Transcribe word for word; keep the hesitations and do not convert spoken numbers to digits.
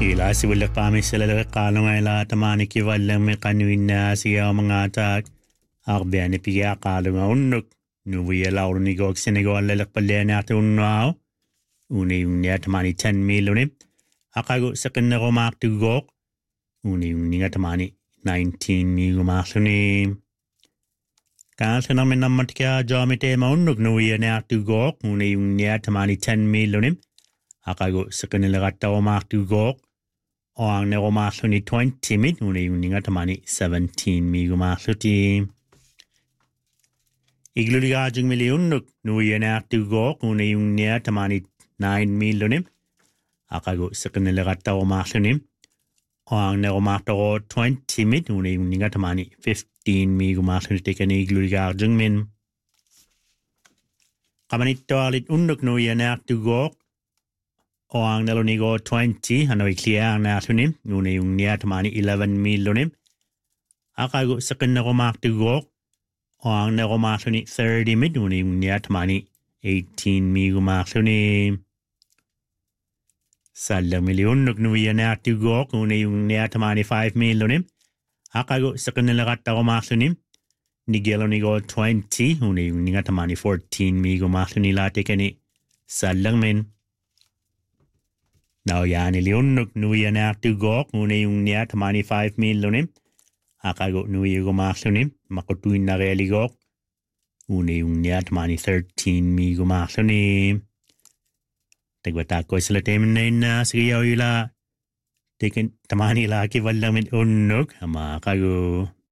Ila si wala kami sila lagakalo nga ila tamani kiwalang may kanuin na siya mga atak. Akbiyan ni piya akalo nga unok. Nuwi alaw ni gog sinigaw lalak pala natin unaw. Uni yung niya tamani ten mil unim. Akago sa kanako maktugok. Uni yung niya tamani nineteen mil umaksunim. Kasi namin naman kaya jomite maunok nuwi na naktugok. Uni yung niya tamani ten mil unim. Akago sa kanila kataw maktugok. O ang nakumaslo ni twenty mil, una yung nga tamani seventeen mil gumaslo ti. Igluligajong milyon, nuya na aktigok, una yung niya tamani nine mil unim. Akago sa kanila kata umaslo nim. O ang nakumaslo ko twenty mil, una yung nga tamani fifteen mil gumaslo ti ka ni igluligajong min. Kamanito alit unok nuya na aktigok. O ang nalunigo twenty, ano ikliya ang nasunim, nuna yung niya tamani eleven mil unim. Akago sa kanako maktigok, o ang nakumasuni thirty mil, nuna yung niya tamani eighteen mil gumasuni. Salang milyon, nagnuya na aktigok, nuna yung niya tamani five mil unim. Akago sa kanila kata kumasunim, nigelo nigo twenty, nuna yung niya tamani fourteen mil gumasuni lati ka ni salang min. Now yan iliyunok nuya na aktigok muna yung niya tamani five mil unim. Akago nuya gumaksunim makutuin na realigok. Una yung niya tamani thirteen mil gumaksunim. Tagbatako sila temin na yun na sige yaw yula. Tekin tamani laki wala min unok. Ama akago.